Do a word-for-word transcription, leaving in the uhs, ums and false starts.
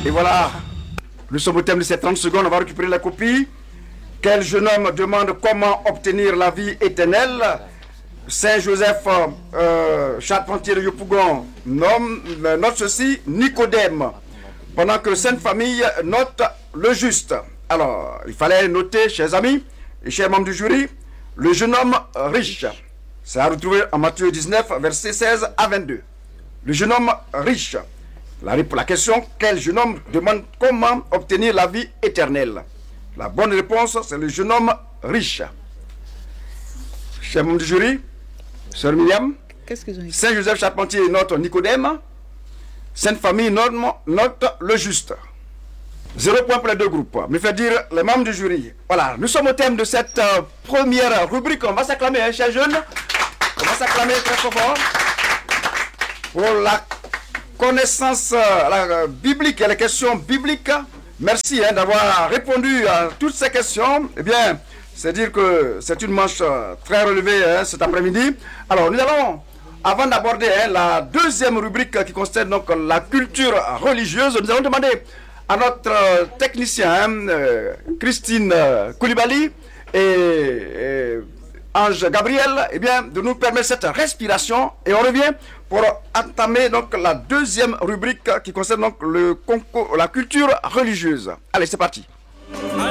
Et voilà, nous sommes au thème de ces trente secondes, on va récupérer la copie. Quel jeune homme demande comment obtenir la vie éternelle? Saint Joseph euh, Charpentier de Yopougon note ceci, Nicodème. Pendant que Sainte Famille note le juste. Alors, il fallait noter, chers amis et chers membres du jury, le jeune homme riche. C'est à retrouver en Matthieu dix-neuf, versets seize à vingt-deux. Le jeune homme riche. La, la question, quel jeune homme demande comment obtenir la vie éternelle? La bonne réponse, c'est le jeune homme riche. Chers membres du jury, Sœur Myriam, Saint Joseph Charpentier note Nicodème, Sainte Famille note, note le juste. Zéro point pour les deux groupes. Me fait dire les membres du jury. Voilà, nous sommes au thème de cette euh, première rubrique. On va s'acclamer, hein, chers jeunes. On va s'acclamer très fort pour la connaissance euh, la, euh, biblique et les questions bibliques. Merci hein, d'avoir répondu à toutes ces questions. Eh bien, c'est dire que c'est une manche euh, très relevée hein, cet après-midi. Alors, nous allons, avant d'aborder hein, la deuxième rubrique qui concerne donc la culture religieuse, nous allons demander à notre euh, technicien, hein, euh, Christine euh, Koulibaly et, et Ange Gabriel, eh bien, de nous permettre cette respiration. Et on revient pour entamer donc la deuxième rubrique qui concerne donc le concours, la culture religieuse. Allez, c'est parti.